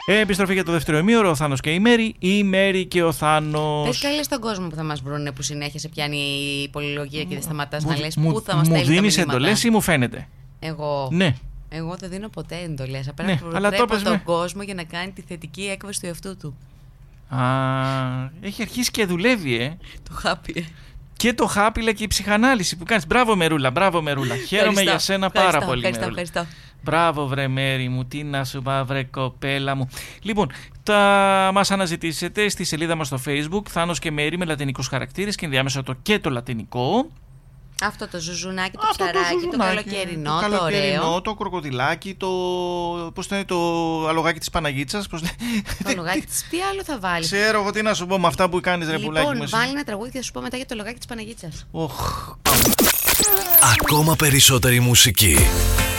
Επιστροφή για το δεύτερο ημίωρο, ο Θάνος και η Μέρη, η Μέρη και ο Θάνος. Πες καλή στον κόσμο που θα μας βρούνε, που συνέχεια σε πιάνει η πολυλογία και δεν σταματάς να λες πού θα μας στέλνει. Μου δίνεις εντολές ή μου φαίνεται? Εγώ. Ναι. Εγώ δεν δίνω ποτέ εντολές. Απλά Ναι, αλλά το προτρέπω τον κόσμο για να κάνει τη θετική έκβαση του εαυτού του. Έχει αρχίσει και δουλεύει, Το χάπι. Και το χάπι, και η ψυχανάλυση που κάνεις. Μπράβο Μερούλα, μπράβο Μερούλα. Χαίρομαι για σένα πάρα πολύ. Ευχαριστώ. Μπράβο βρε Μέρη μου, τι να σου πω βρε κοπέλα μου. Λοιπόν, μας αναζητήσετε στη σελίδα μας στο Facebook, Θάνος και Μέρη με λατινικούς χαρακτήρες και ενδιάμεσα και το λατινικό. Αυτό το ζουζουνάκι, το ψαράκι, το καλοκαιρινό, το ωραίο. Το κροκοδιλάκι, πώς το είναι, το αλογάκι της Παναγίτσας. Το αλογάκι της, τι άλλο θα βάλεις? Ξέρω εγώ τι να σου πω με αυτά που κάνεις ρε πουλάκι μου. Λοιπόν, βάλει ένα τραγούδι και θα σου πω μετά για το αλογάκι της Παναγίτσας. Ακόμα περισσότερη μουσική.